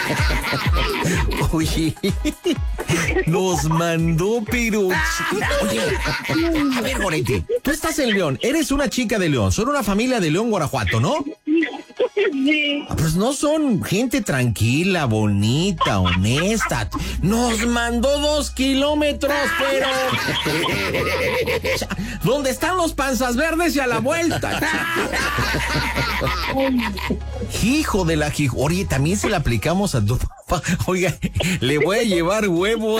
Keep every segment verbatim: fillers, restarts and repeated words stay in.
Oye, nos mandó pero... Oye, a ver, Goretti, tú estás en León, eres una chica de León, son una familia de León, Guanajuato, ¿no? Sí. Pues no son gente tranquila, bonita, honesta. Nos mandó dos kilómetros, pero... ¿Dónde están los panzas verdes y a la vuelta? Hijo de la hijo. Oye, también se la aplicamos a tu papá. Oiga, le voy a llevar huevos.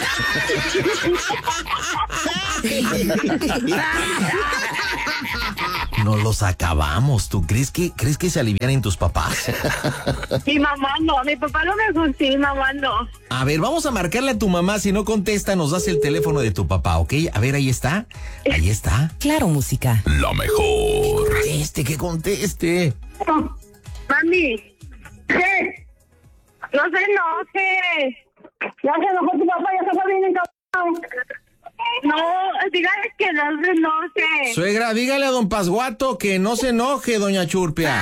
Nos los acabamos. ¿Tú crees que crees que se alivianen tus papás? Mi mamá no, mi papá no me gusta, mi mamá no. A ver, vamos a marcarle a tu mamá. Si no contesta, nos das el teléfono de tu papá, ¿ok? A ver, ahí está. Ahí está. Claro, música. La mejor. Este, que conteste. Mami, ¿qué? No se enoje. Ya se enojó tu papá, ya se fue bien encabronado. No, dígale que no se enoje. Suegra, dígale a don Pasguato que no se enoje, doña Churpia.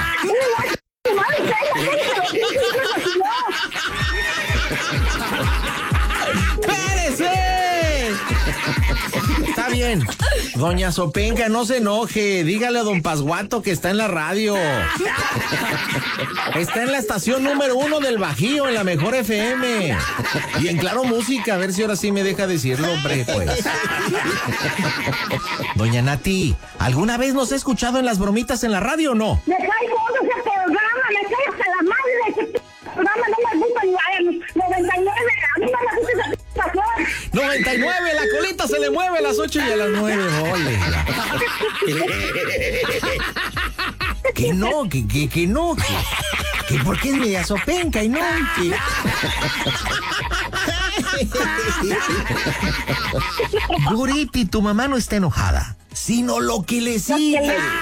¡Espérese! Está bien. Doña Sopenca, no se enoje. Dígale a don Pasguato que está en la radio. Está en la estación número uno del Bajío, en la mejor F M. Y en Claro Música, a ver si ahora sí me deja decirlo, hombre, pues. Doña Nati, ¿alguna vez nos ha escuchado en las bromitas en la radio o no? Me cae gordo ese programa, me cae hasta la madre de ese programa, no me gusta ni noventa y nueve, a mí no me gusta esa estación. noventa y nueve, la colita se le mueve a las ocho y a las nueve, ole. Que no, que, que, que no, que, que porque es media sopenca y no, que... Goretti, tu mamá no está enojada, sino lo que le sigue.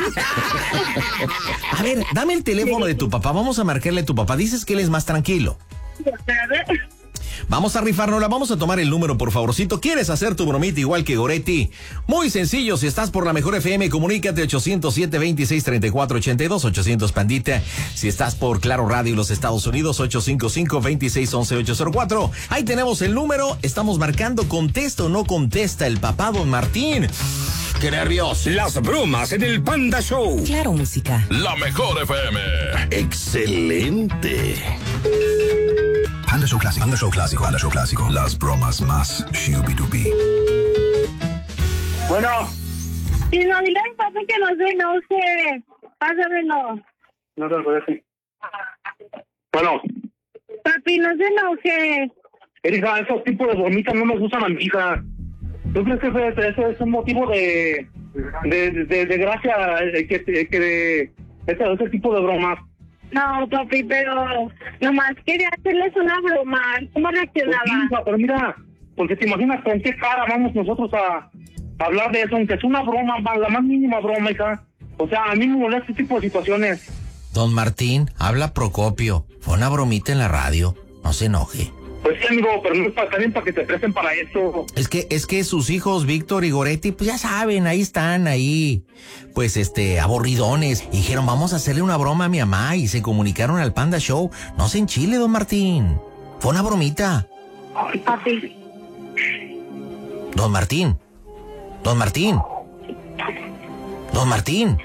A ver, dame el teléfono de tu papá, vamos a marcarle a tu papá, dices que él es más tranquilo. Vamos a rifárnosla, vamos a tomar el número, por favorcito. ¿Quieres hacer tu bromita igual que Goretti? Muy sencillo, si estás por la mejor F M, comunícate ochocientos siete, veintiséis, treinta y cuatro ochenta y dos, ochocientos Pandita. Si estás por Claro Radio los Estados Unidos, ocho cinco cinco, veintiséis, once, ochocientos cuatro. Ahí tenemos el número, estamos marcando, contesta o no contesta el papá don Martín. ¡Qué nervios! Las bromas en el Panda Show. Claro, música. La mejor F M. Excelente. Panda Show Clásico, Panda Show Clásico, Panda Show Clásico. Las bromas más shubidubi. Bueno. Y no, dile a mi papá que no se enoje. Pásamelo. No te parece. Bueno. Papi, no se enoje. Erika, esos tipos de bromitas no me gustan a mi hija. ¿Tú crees que ese, ese es un motivo de de, de, de gracia que, que, que de ese, ese tipo de bromas? No, papi, pero nomás quería hacerles una broma. ¿Cómo reaccionaba? Pues, hija, pero mira, porque te imaginas con qué cara vamos nosotros a, a hablar de eso, aunque es una broma, la más mínima broma, hija. O sea, a mí me molesta este tipo de situaciones. Don Martín, habla Procopio. Fue una bromita en la radio. No se enoje. Pues sí, amigo, pero no es para, también para que te presten para esto. Es que, es que sus hijos, Víctor y Goretti, pues ya saben, ahí están, ahí, pues este, aburridones. Y dijeron, vamos a hacerle una broma a mi mamá, y se comunicaron al Panda Show. No se enchile, don Martín. Fue una bromita. Ay, papi. Don Martín. Don Martín. Don Martín.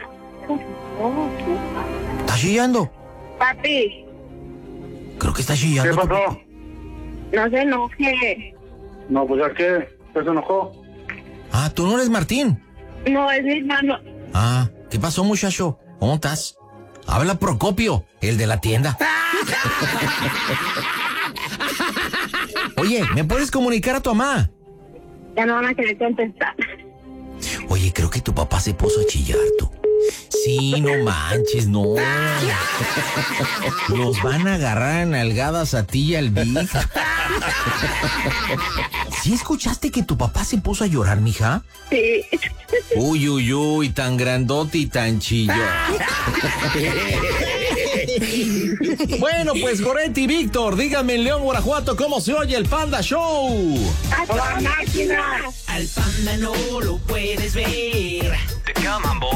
¿Está chillando? Papi. Creo que está chillando. ¿Qué pasó? No se enoje. No, pues ya que se enojó. Ah, ¿tú no eres Martín? No, es mi hermano. Ah, ¿qué pasó, muchacho? ¿Cómo estás? Habla Procopio, el de la tienda. Oye, ¿me puedes comunicar a tu mamá? Ya no van a querer contestar. Oye, creo que tu papá se puso a chillar, tú. Sí, no manches, no. Los van a agarrar a nalgadas a ti y al Vic. ¿Sí escuchaste que tu papá se puso a llorar, mija? Sí. Uy, uy, uy, tan grandote y tan chillo. Bueno, pues Goretti y Víctor, díganme en León, Guanajuato, ¿cómo se oye el Panda Show? ¡A toda máquina! Al panda no lo puedes ver. Come on, boy.